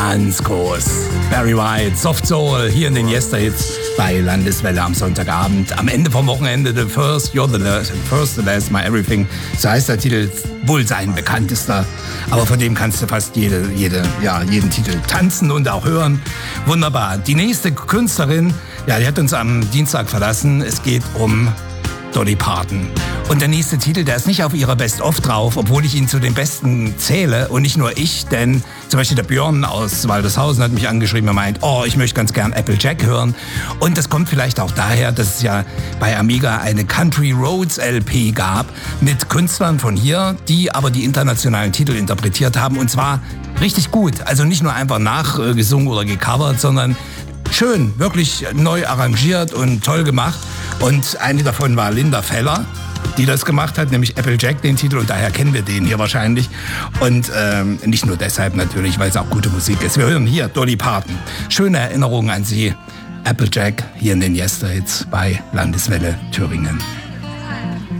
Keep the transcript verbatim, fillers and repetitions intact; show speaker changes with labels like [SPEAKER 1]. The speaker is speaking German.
[SPEAKER 1] ganz groß. Barry White, Soft Soul, hier in den Yesterhits bei Landeswelle am Sonntagabend. Am Ende vom Wochenende, The First, You're the last, First, the Last, My Everything. So heißt der Titel, wohl sein bekanntester. Aber von dem kannst du fast jede, jede, ja, jeden Titel tanzen und auch hören. Wunderbar. Die nächste Künstlerin, ja, die hat uns am Dienstag verlassen. Es geht um Dolly Parton. Und der nächste Titel, der ist nicht auf ihrer Best-of drauf, obwohl ich ihn zu den Besten zähle. Und nicht nur ich, denn zum Beispiel der Björn aus Waldershausen hat mich angeschrieben und meint, oh, ich möchte ganz gern Applejack hören. Und das kommt vielleicht auch daher, dass es ja bei Amiga eine Country Roads L P gab mit Künstlern von hier, die aber die internationalen Titel interpretiert haben. Und zwar richtig gut. Also nicht nur einfach nachgesungen oder gecovert, sondern schön, wirklich neu arrangiert und toll gemacht. Und eine davon war Linda Feller, die das gemacht hat, nämlich Applejack, den Titel. Und daher kennen wir den hier wahrscheinlich. Und ähm, nicht nur deshalb natürlich, weil es auch gute Musik ist. Wir hören hier Dolly Parton. Schöne Erinnerungen an sie. Applejack hier in den Yesterhits bei Landeswelle Thüringen.